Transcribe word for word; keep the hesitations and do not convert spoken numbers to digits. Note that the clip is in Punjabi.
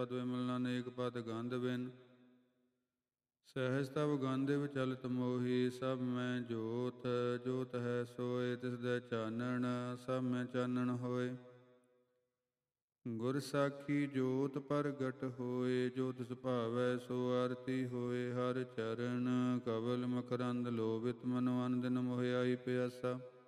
ਪਦ ਵਿਮਲ ਅਨੇਕ ਪਦ ਗੰਧ ਬਿਨ ਸਹਿਜ ਤਬ ਗੰਧ ਵਿਚਲਤ ਮੋਹੀ ਸਭ ਮੈਂ ਜੋਤ ਜੋਤ ਹੈ ਸੋਏ ਤਿਸ ਦੇ ਚਾਨਣ ਸਭ ਮੈਂ ਚਾਨਣ ਹੋਏ ਗੁਰ ਸਾਖੀ ਜੋਤ ਪ੍ਰਗਟ ਹੋਏ ਜੋ ਤਿਸ ਭਾਵੈ ਸੋ ਆਰਤੀ ਹੋਏ ਹਰ ਚਰਨ ਕਵਲ ਮਕਰੰਦ ਲੋਭਿਤ ਮਨ ਅਨ ਦਿਨ ਮੋਹਿ ਆਈ ਪਿਆਸਾ